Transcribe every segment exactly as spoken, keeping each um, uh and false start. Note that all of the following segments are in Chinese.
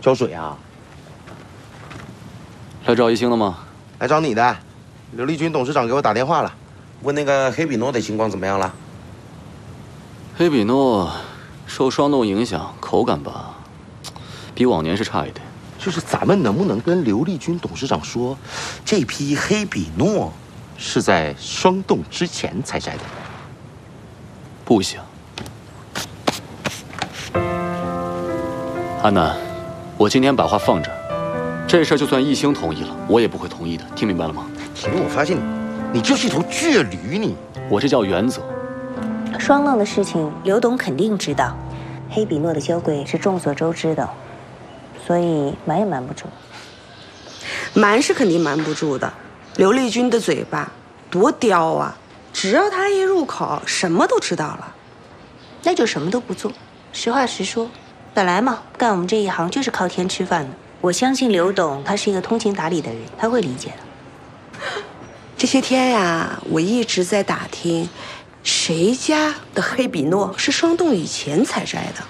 浇水啊？ 来找一星的吗？ 来找你的。刘立军董事长给我打电话了，问那个黑比诺的情况怎么样了？ 黑比诺受霜冻影响，口感吧，比往年是差一点。 就是咱们能不能跟刘立军董事长说，这批黑比诺是在霜冻之前采摘的？ 不行。安南，我今天把话放这儿，这事儿就算一星同意了，我也不会同意的，听明白了吗？ 其实我发现你，你就是一头倔驴，你。 我这叫原则。 霜浪的事情，刘董肯定知道，黑比诺的娇贵是众所周知的，所以瞒也瞒不住。 瞒是肯定瞒不住的，刘立军的嘴巴多刁啊！只要他一入口，什么都知道了。 那就什么都不做，实话实说。本来嘛，干我们这一行就是靠天吃饭的。我相信刘董，他是一个通情达理的人，他会理解的。 这些天呀，我一直在打听，谁家的黑比诺是霜冻以前采摘的？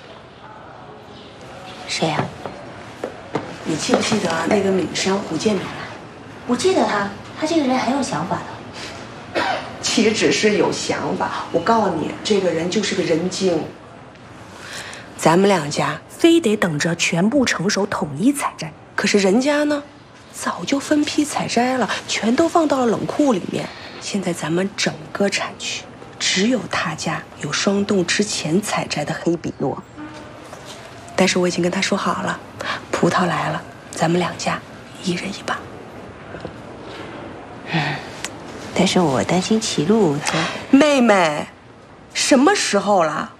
谁呀？ 你记不记得那个岷山胡建明？ 我记得他，他这个人很有想法的。 岂止是有想法，我告诉你，这个人就是个人精。咱们两家非得等着全部成熟统一采摘，可是人家呢，早就分批采摘了，全都放到了冷库里面。现在咱们整个产区只有他家有霜冻之前采摘的黑比诺。但是我已经跟他说好了，葡萄来了，咱们两家一人一把。 嗯，但是我担心齐路他…… 妹妹，什么时候了？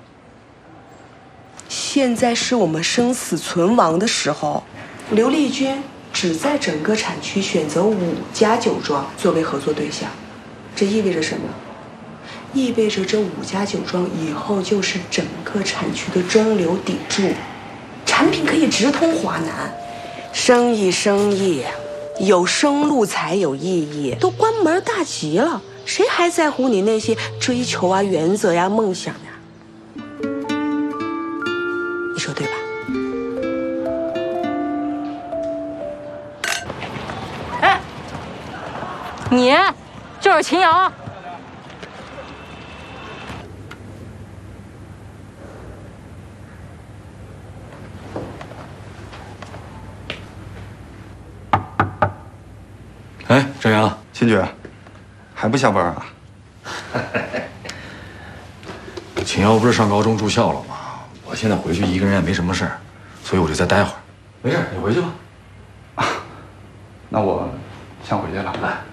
现在是我们生死存亡的时候。刘立军只在整个产区选择五家酒庄作为合作对象，这意味着什么？意味着这五家酒庄以后就是整个产区的中流砥柱，产品可以直通华南。生意生意，有生路才有意义，都关门大吉了，谁还在乎你那些追求啊、原则呀、梦想呀？你说对吧？ 哎，你就是秦瑶。 哎，张扬， 秦爵，还不下班啊？ 秦瑶不是上高中住校了吗？我现在回去一个人也没什么事儿，所以我就再待会儿。没事，你回去吧。 那我先回去了。 来。